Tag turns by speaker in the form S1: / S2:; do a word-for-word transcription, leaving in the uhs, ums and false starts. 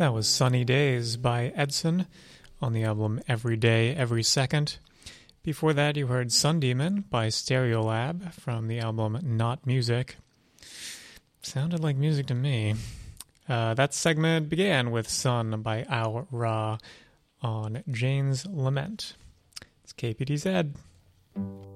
S1: That was Sunny Days by Edson on the album Every Day, Every Second. Before that, you heard Sun Demon by Stereolab from the album Not Music. Sounded like music to me. Uh, that segment began with Sun by Au Ra on Jane's Lament. It's K P D Z.